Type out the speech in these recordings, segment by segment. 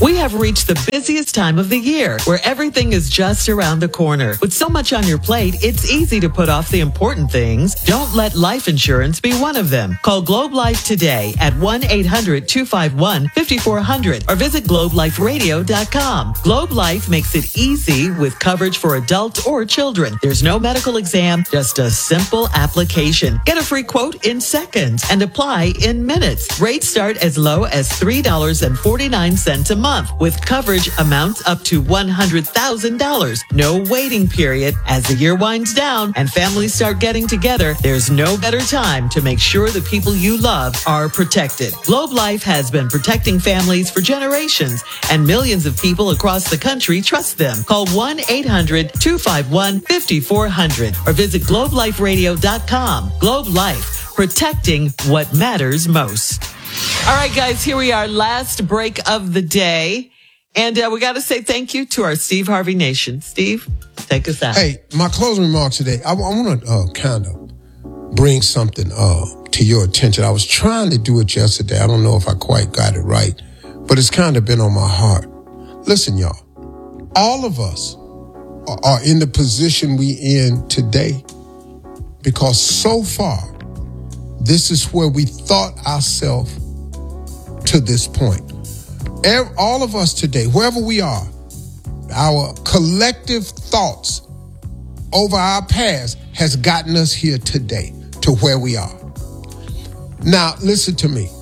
We have reached the busiest time of the year where everything is just around the corner. With so much on your plate, it's easy to put off the important things. Don't let life insurance be one of them. Call Globe Life today at 1-800-251-5400 or visit globeliferadio.com. Globe Life makes it easy with coverage for adults or children. There's no medical exam, just a simple application. Get a free quote in seconds and apply in minutes. Rates start as low as $3.49 a month with coverage amounts up to $100,000. No waiting period. As the year winds down and families start getting together, there's no better time to make sure the people you love are protected. Globe Life has been protecting families for generations, and millions of people across the country trust them. Call 1-800-251-5400 or visit globeliferadio.com. Globe Life, protecting what matters most. All right, guys, here we are. Last break of the day. And we got to say thank you to our Steve Harvey Nation. Steve, take us out. Hey, my closing remarks today, I want to kind of bring something to your attention. I was trying to do it yesterday. I don't know if I quite got it right, but it's kind of been on my heart. Listen, y'all, all of us are in the position we in today because so far, this is where we thought ourselves to this point. All of us today, wherever we are, our collective thoughts over our past has gotten us here today to where we are. Now, listen to me.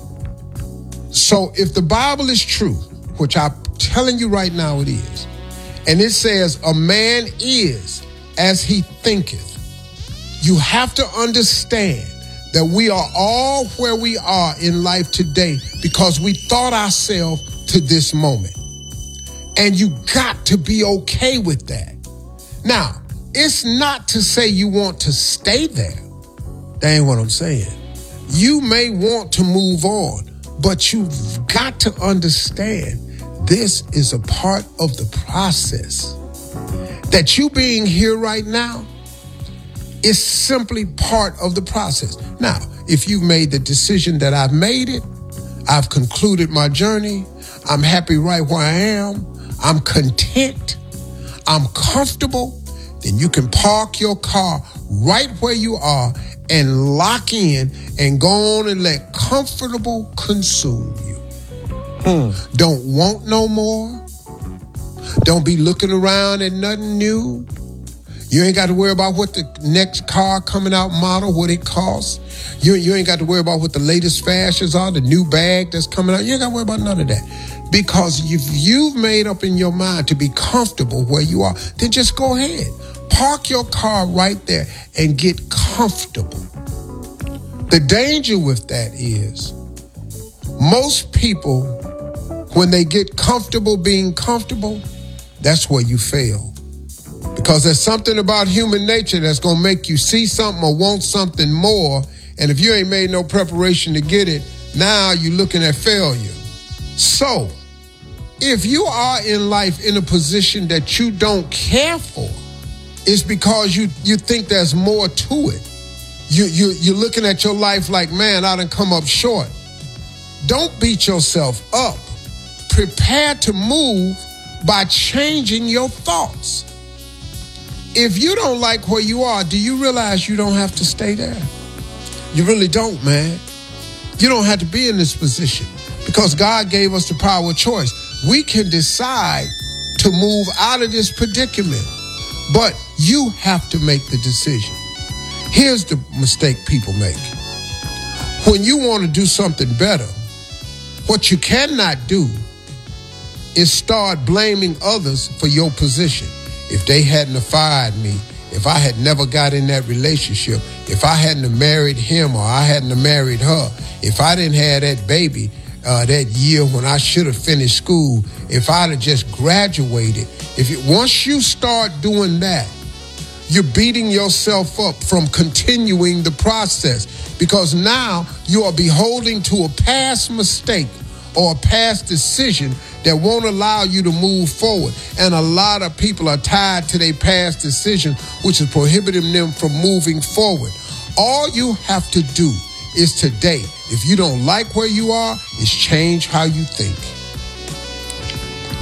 So if the Bible is true, which I'm telling you right now it is, and it says a man is as he thinketh, you have to understand that we are all where we are in life today because we thought ourselves to this moment. And you got to be okay with that. Now, it's not to say you want to stay there. That ain't what I'm saying. You may want to move on, but you've got to understand this is a part of the process. That you being here right now is simply part of the process. Now, if you've made the decision that I've made it, I've concluded my journey, I'm happy right where I am, I'm content, I'm comfortable, then you can park your car right where you are and lock in and go on and let comfortable consume you. Don't want no more. Don't be looking around at nothing new. You ain't got to worry about what the next car coming out model, what it costs. You ain't got to worry about what the latest fashions are, the new bag that's coming out. You ain't got to worry about none of that. Because if you've made up in your mind to be comfortable where you are, then just go ahead. Park your car right there and get comfortable. The danger with that is most people, when they get comfortable being comfortable, that's where you fail. Because there's something about human nature that's going to make you see something or want something more. And if you ain't made no preparation to get it, now you're looking at failure. So, if you are in life in a position that you don't care for, it's because you think there's more to it. You're looking at your life like, man, I done come up short. Don't beat yourself up. Prepare to move by changing your thoughts. If you don't like where you are, do you realize you don't have to stay there? You really don't, man. You don't have to be in this position because God gave us the power of choice. We can decide to move out of this predicament, but you have to make the decision. Here's the mistake people make. When you want to do something better, what you cannot do is start blaming others for your position. If they hadn't have fired me, if I had never got in that relationship, if I hadn't have married him or I hadn't have married her, if I didn't have that baby that year when I should have finished school, if I'd have just graduated, once you start doing that, you're beating yourself up from continuing the process because now you are beholden to a past mistake or a past decision that won't allow you to move forward. And a lot of people are tied to their past decision, which is prohibiting them from moving forward. All you have to do is today, if you don't like where you are, is change how you think.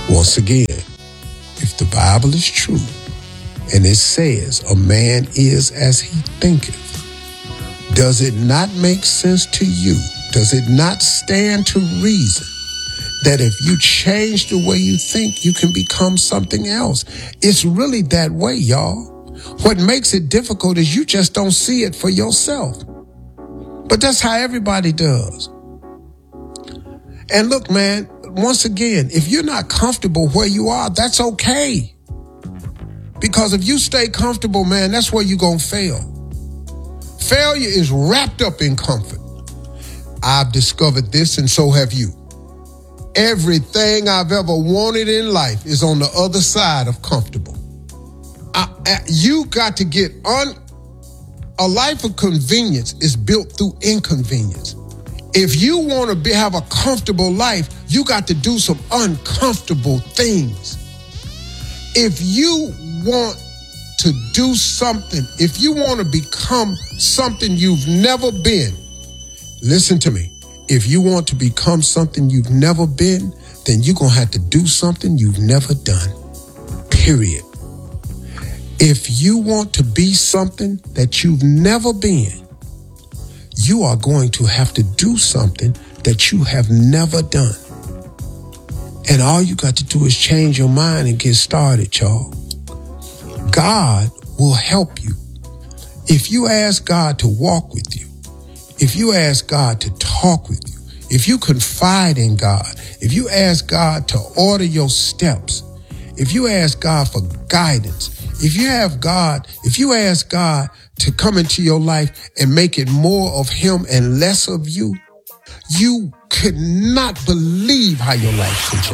Once again, if the Bible is true, and it says a man is as he thinketh, does it not make sense to you? Does it not stand to reason that if you change the way you think, you can become something else? It's really that way, y'all. What makes it difficult is you just don't see it for yourself. But that's how everybody does. And look, man, once again, if you're not comfortable where you are, that's okay. Because if you stay comfortable, man, that's where you're going to fail. Failure is wrapped up in comfort. I've discovered this, and so have you. Everything I've ever wanted in life is on the other side of comfortable. You got to get a life of convenience is built through inconvenience. If you want to have a comfortable life, you got to do some uncomfortable things. If you want to do something, if you want to become something you've never been, listen to me. If you want to become something you've never been, then you're going to have to do something you've never done. Period. If you want to be something that you've never been, you are going to have to do something that you have never done. And all you got to do is change your mind and get started, y'all. God will help you. If you ask God to walk with you, if you ask God to talk with you, if you confide in God, if you ask God to order your steps, if you ask God for guidance, if you ask God to come into your life and make it more of him and less of you, you could not believe how your life can change.